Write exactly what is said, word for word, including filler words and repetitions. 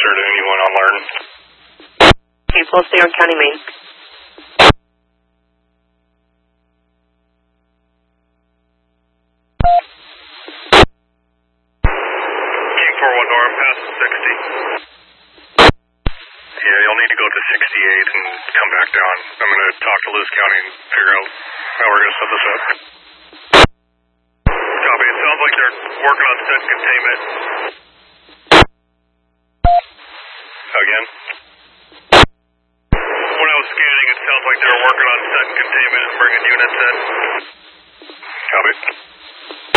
sure to anyone on Larton. Okay, full stay on County Main. King four one north, past sixty. Yeah, you'll need to go to sixty-eight and come back down. I'm going to talk to Lewis County and figure out how we're going to set this up. Copy. It sounds like they're working on set containment. Again? When I was scanning, it sounds like they were working on set containment and bringing units in. Copy.